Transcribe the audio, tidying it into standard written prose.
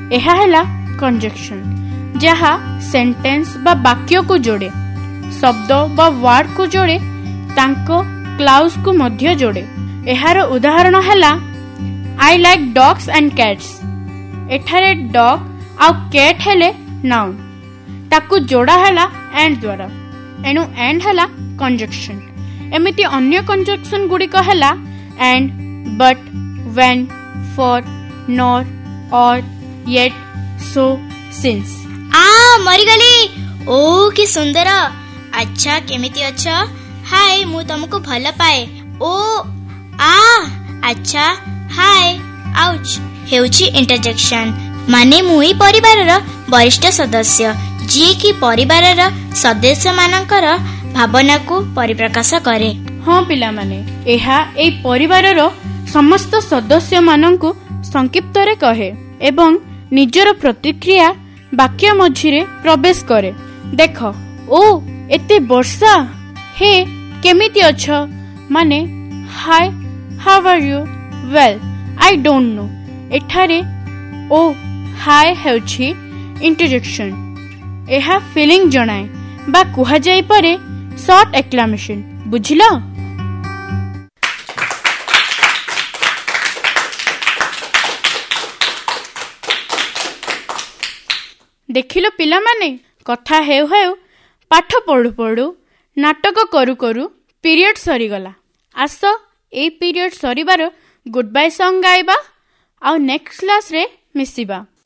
ଏହା ହେଲା कंजक्शन, जहा सेंटेंस बा वाक्य को जोड़े, शब्द बा वर्ड को जोड़े, तांको क्लाउज को मध्य जोड़े। एहार उदाहरण हैला I like dogs and cats. एठारे डॉग आउ कैट हेले नाउन, ताकू जोड़ा हैला एंड द्वारा, एनु एंड हैला कंजक्शन। एमिति अन्य कंजक्शन गुड़िक हैला and, but, when, for, nor, और, येट, सो, सिंस। मरीगली। ओ कि सुंदर। अच्छा केमिति अछ? हाय मु तुमको भल पाए। ओ आ अच्छा हाय आउच हेउची इंटरजेक्शन, माने मुई परिवारर वरिष्ठ सदस्य जी की परिवारर सदस्य मानकर भावना को परिप्रकाश करे। हाँ पिला माने, एहा ए परिवारर समस्त सदस्य माननकु संक्षिप्त रे कहे एवं निजर प्रतिक्रिया वाक्य मझिरे प्रवेश करे। देख, ओ एते वर्षा, हे केमिति अछ, माने hi how are you, well I don't know. एठारे ओ हाय हेउछि इंटरजेक्शन। एहा फीलिंग जणाए बा कुहा जाई पारे शॉर्ट एक्सक्लेमेशन। बुझिला? देखिलो पिला माने, कथा हेउ हेउ, पाठ पढ़ु पढ़ु, नाटक करू करू period सरीगला। Us a period सरीबार good bye song गाइबा, आउ नेक्स्ट क्लास रे मिसिबा।